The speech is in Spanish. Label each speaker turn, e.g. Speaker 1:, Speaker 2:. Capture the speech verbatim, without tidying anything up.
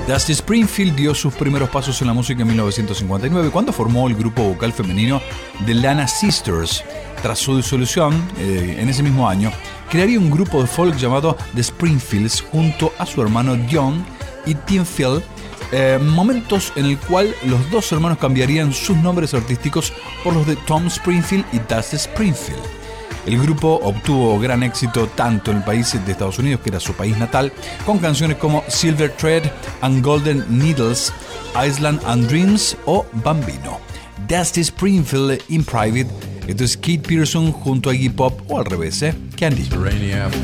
Speaker 1: Dusty Springfield dio sus primeros pasos en la música en mil novecientos cincuenta y nueve cuando formó el grupo vocal femenino The Lana Sisters. Tras su disolución, eh, en ese mismo año, crearía un grupo de folk llamado The Springfields junto a su hermano John y Tim Phil, eh, momentos en el cual los dos hermanos cambiarían sus nombres artísticos por los de Tom Springfield y Dusty Springfield. El grupo obtuvo gran éxito tanto en el país de Estados Unidos, que era su país natal, con canciones como Silver Thread and Golden Needles, Island and Dreams o Bambino. Dusty Springfield in Private. Esto es Keith Pearson junto a Iggy Pop o al revés, ¿eh? Candy.
Speaker 2: Uranium.